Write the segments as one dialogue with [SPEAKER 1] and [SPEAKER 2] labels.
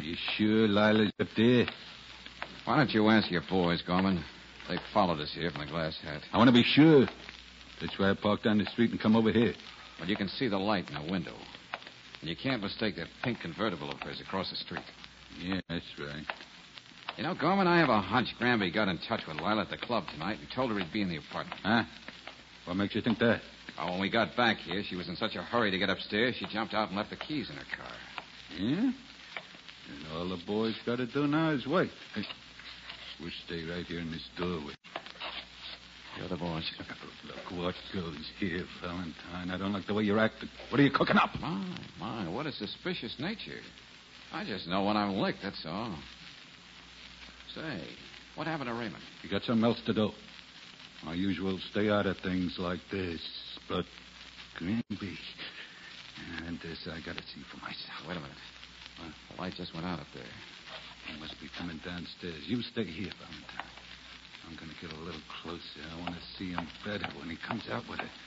[SPEAKER 1] You sure Lila's up there?
[SPEAKER 2] Why don't you ask your boys, Gorman? They followed us here from the glass hat.
[SPEAKER 1] I want to be sure. That's why I parked down the street and come over here.
[SPEAKER 2] Well, you can see the light in the window. And you can't mistake that pink convertible of hers across the street.
[SPEAKER 1] Yeah, that's right.
[SPEAKER 2] You know, Gorman, I have a hunch Granby got in touch with Lila at the club tonight and told her he'd be in the apartment.
[SPEAKER 1] Huh? What makes you think that?
[SPEAKER 2] Oh, when we got back here, she was in such a hurry to get upstairs, she jumped out and left the keys in her car.
[SPEAKER 1] Yeah? And all the boys got to do now is wait. Hey, we'll stay right here in this doorway.
[SPEAKER 2] You're the boss.
[SPEAKER 1] Look what goes here, Valentine. I don't like the way you're acting. What are you cooking up?
[SPEAKER 2] My, what a suspicious nature. I just know when I'm licked, that's all. Say, what happened to Raymond?
[SPEAKER 1] You got something else to do. My usual stay out of things like this. But Granby. And this I got to see for myself.
[SPEAKER 2] Wait a minute. The light just went out up there.
[SPEAKER 1] He must be coming downstairs. You stay here, Valentine. I'm going to get a little closer. I want to see him better when he comes out with it.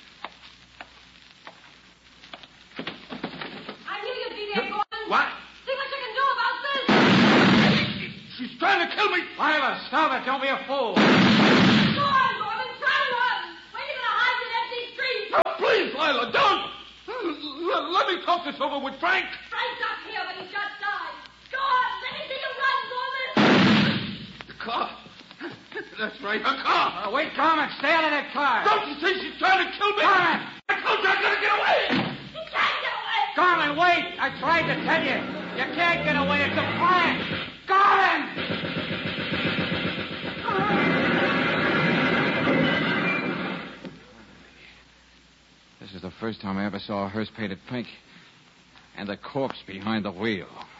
[SPEAKER 3] I knew you'd be there, Gordon.
[SPEAKER 1] What?
[SPEAKER 3] See what you can do about this.
[SPEAKER 1] She's trying to kill me.
[SPEAKER 2] Lila, stop it. Don't be a fool.
[SPEAKER 3] Go on, Gordon. Try to run. Where are you going to hide in empty streets?
[SPEAKER 1] Oh, please, Lila, don't. Let me talk this over with Frank.
[SPEAKER 3] Frank's up here, but he's outside. Go on. Let me see you run, Gordon.
[SPEAKER 1] The car. That's right, a car.
[SPEAKER 2] Wait, Gorman. Stay out of that car.
[SPEAKER 1] Don't you see she's trying to kill me?
[SPEAKER 2] Gorman!
[SPEAKER 1] I told you I'm going to get away.
[SPEAKER 3] He can't get away.
[SPEAKER 2] Gorman, wait. I tried to tell you. You can't get away. It's a prank. Gorman! This is the first time I ever saw a hearse painted pink. And the corpse behind the wheel.